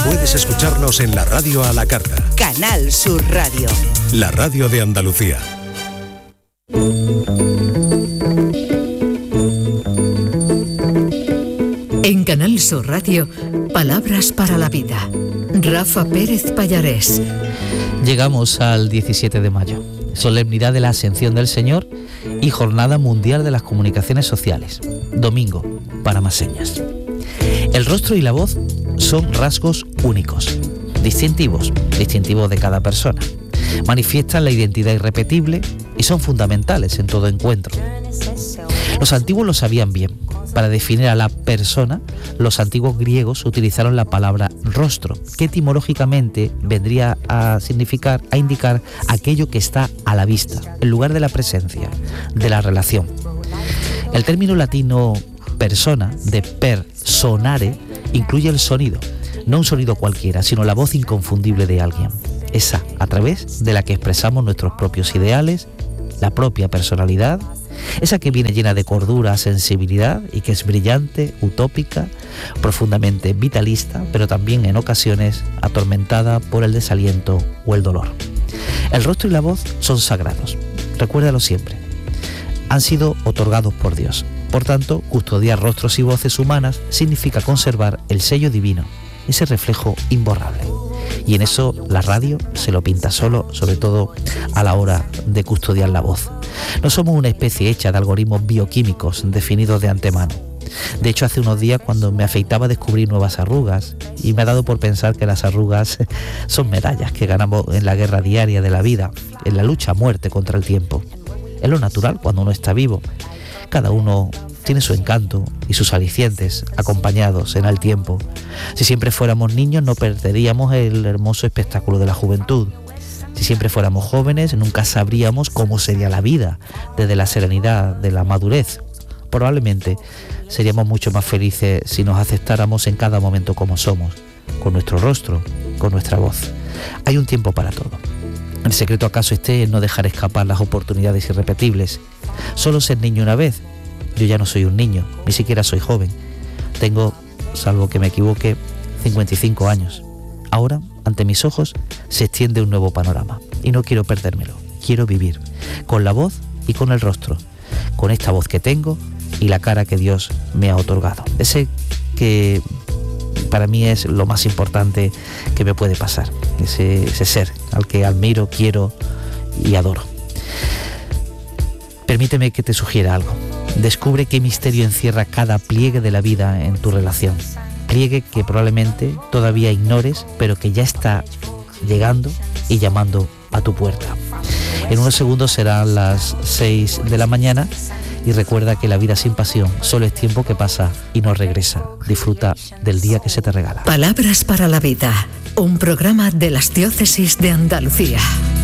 Puedes escucharnos en la radio a la carta. Canal Sur Radio. La radio de Andalucía. En Canal Sur Radio, Palabras para la Vida. Rafa Pérez Pallarés. Llegamos al 17 de mayo, solemnidad de la Ascensión del Señor y Jornada Mundial de las Comunicaciones Sociales. Domingo, para más señas. El rostro y la voz son rasgos únicos, distintivos de cada persona. Manifiestan la identidad irrepetible y son fundamentales en todo encuentro. Los antiguos lo sabían bien. Para definir a la persona, los antiguos griegos utilizaron la palabra rostro, que etimológicamente vendría a significar, a indicar aquello que está a la vista, en lugar de la presencia, de la relación. El término latino persona, de personare, incluye el sonido, no un sonido cualquiera, sino la voz inconfundible de alguien, esa a través de la que expresamos nuestros propios ideales, la propia personalidad, esa que viene llena de cordura, sensibilidad y que es brillante, utópica, profundamente vitalista, pero también en ocasiones atormentada por el desaliento o el dolor. El rostro y la voz son sagrados, recuérdalo siempre. Han sido otorgados por Dios. Por tanto, custodiar rostros y voces humanas significa conservar el sello divino, ese reflejo imborrable. Y en eso la radio se lo pinta solo, sobre todo a la hora de custodiar la voz. No somos una especie hecha de algoritmos bioquímicos definidos de antemano. De hecho, hace unos días cuando me afeitaba descubrí nuevas arrugas y me ha dado por pensar que las arrugas son medallas que ganamos en la guerra diaria de la vida, en la lucha a muerte contra el tiempo. Es lo natural cuando uno está vivo. Cada uno tiene su encanto y sus alicientes acompañados en el tiempo. Si siempre fuéramos niños no perderíamos el hermoso espectáculo de la juventud. Si siempre fuéramos jóvenes nunca sabríamos cómo sería la vida desde la serenidad de la madurez. Probablemente seríamos mucho más felices si nos aceptáramos en cada momento como somos, con nuestro rostro, con nuestra voz. Hay un tiempo para todo. El secreto acaso esté en no dejar escapar las oportunidades irrepetibles. Solo ser niño una vez. Yo ya no soy un niño, ni siquiera soy joven. Tengo, salvo que me equivoque, 55 años. Ahora, ante mis ojos, se extiende un nuevo panorama. Y no quiero perdérmelo. Quiero vivir, con la voz y con el rostro. Con esta voz que tengo y la cara que Dios me ha otorgado. Ese que para mí es lo más importante que me puede pasar. Ese ser al que admiro, quiero y adoro. Permíteme que te sugiera algo. Descubre qué misterio encierra cada pliegue de la vida en tu relación. Pliegue que probablemente todavía ignores, pero que ya está llegando y llamando a tu puerta. En unos segundos serán las 6 de la mañana y recuerda que la vida sin pasión solo es tiempo que pasa y no regresa. Disfruta del día que se te regala. Palabras para la Vida, un programa de las Diócesis de Andalucía.